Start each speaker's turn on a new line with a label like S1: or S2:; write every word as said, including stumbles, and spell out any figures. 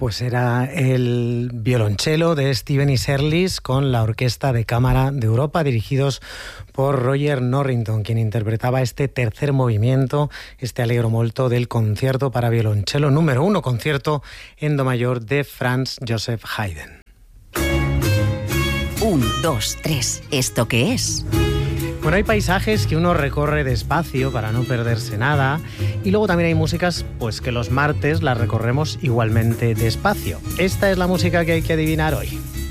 S1: Pues era el violonchelo de Stephen Isserlis con la Orquesta de Cámara de Europa, dirigidos por Roger Norrington, quien interpretaba este tercer movimiento, este Allegro molto del concierto para violonchelo número uno, concierto en do mayor de Franz Joseph Haydn.
S2: Un, dos, tres. ¿Esto qué es?
S1: Bueno, hay paisajes que uno recorre despacio para no perderse nada, y luego también hay músicas pues que los martes las recorremos igualmente despacio. Esta es la música que hay que adivinar hoy.